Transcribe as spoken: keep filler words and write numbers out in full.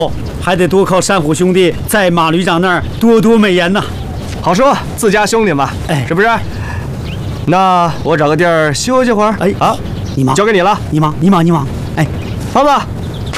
还得多靠山虎兄弟在马旅长那儿多多美言呐。 好说，自家兄弟嘛， 哎， 是不是？那我找个地儿休息会儿。 哎啊，你忙， 交给你了。 你忙，你忙，你忙。哎， 胖子。